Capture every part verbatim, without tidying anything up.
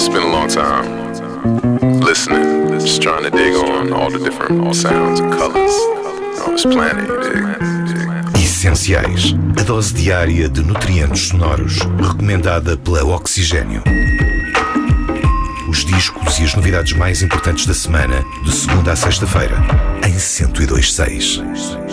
spent a long time listening, just trying to dig on all the different sounds and colors on this planet, you dig? Essenciais, a dose diária de nutrientes sonoros, recomendada pela Oxigênio. Os discos e as novidades mais importantes da semana, de segunda a sexta-feira, em cento e dois ponto seis.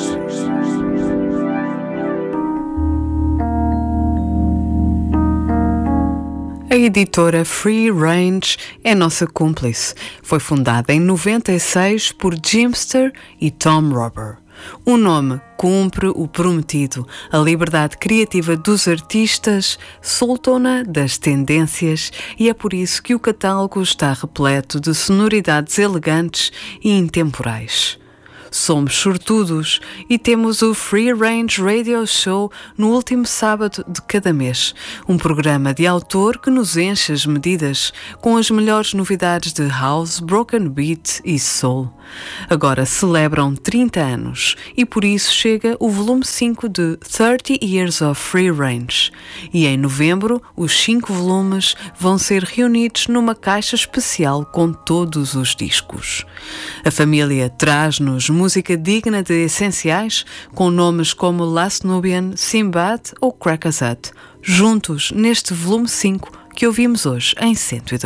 A editora Free Range é nossa cúmplice. Foi fundada em noventa e seis por Jimster e Tom Robber. O nome cumpre o prometido. A liberdade criativa dos artistas soltou-na das tendências e é por isso que o catálogo está repleto de sonoridades elegantes e intemporais. Somos sortudos e temos o Free Range Radio Show no último sábado de cada mês. Um programa de autor que nos enche as medidas com as melhores novidades de House, Broken Beat e Soul. Agora celebram trinta anos e por isso chega o volume cinco de thirty Years of Free Range. E em novembro, os cinco volumes vão ser reunidos numa caixa especial com todos os discos. A família traz-nos música digna de essenciais, com nomes como Last Nubian, Sinbad ou Crackazat, juntos neste volume cinco que ouvimos hoje em cento e dois.